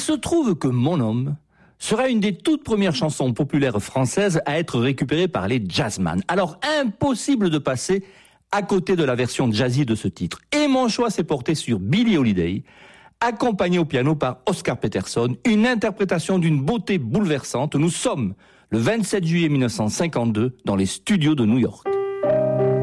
se trouve que Mon Homme sera une des toutes premières chansons populaires françaises à être récupérée par les jazzman. Alors impossible de passer à côté de la version jazzy de ce titre. Et mon choix s'est porté sur Billie Holiday, accompagné au piano par Oscar Peterson, une interprétation d'une beauté bouleversante. Nous sommes le 27 juillet 1952 dans les studios de New York.